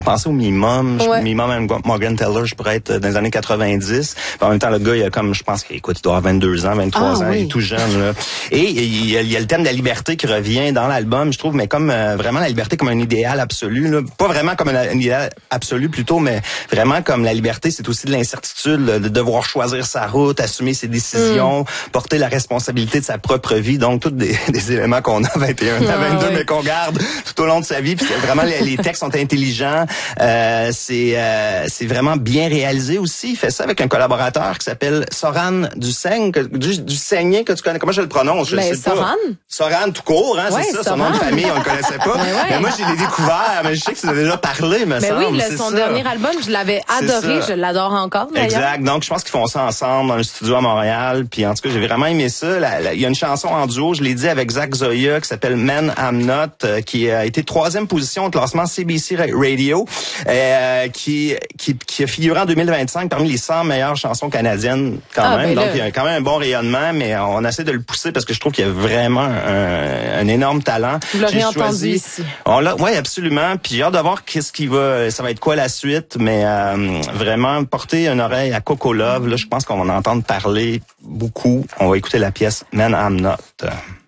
penser au minimum. Minimum Morgan Taylor, je pourrais être dans les années 90. Puis en même temps, le gars, il a comme, je pense qu'il doit avoir 22 ans, 23 ans, il est tout jeune, là. Et il y a le thème de la liberté qui revient dans l'album, je trouve, mais comme vraiment la liberté comme un idéal absolu, là. Pas vraiment comme un idéal absolu plutôt, mais vraiment comme la liberté, c'est aussi de l'incertitude, de devoir choisir sa route, assumer ses décisions, porter la responsabilité de sa propre vie. Donc, tous des éléments qu'on a à 21 à 22, mais qu'on garde tout au long de sa vie. Puis vraiment, les textes sont intelligents. C'est vraiment bien réalisé aussi. Il fait ça avec un collaborateur qui s'appelle Soran Dusseigne, du Saigné, que tu connais. Comment je le prononce? Je sais Soran? Pas. Soran tout court, hein, c'est ça. Son nom de famille, on le connaissait pas. Mais moi, je l'ai découvert, mais je sais que tu l'as déjà parlé, me semble. Oui, son dernier album, je l'avais adoré. Je l'adore encore, d'ailleurs. Exact. Donc, je pense qu'ils font ça ensemble dans un studio à Montréal. Puis, en tout cas, j'ai vraiment aimé ça. Il y a une chanson en duo, je l'ai dit, avec Zach Zoya, qui s'appelle Man I'm Not, qui a été 3e position au classement CBC Radio. Qui a figuré en 2025 parmi les 100 meilleures chansons canadiennes quand même. Donc, il y a quand même un bon rayonnement, mais on essaie de le pousser parce que je trouve qu'il y a vraiment un énorme talent. Vous l'aurez entendu ici. Oui, absolument. Puis j'ai hâte de voir ça va être quoi la suite, mais vraiment porter une oreille à Coco Love. Là, je pense qu'on va en entendre parler beaucoup. On va écouter la pièce Man I'm Not.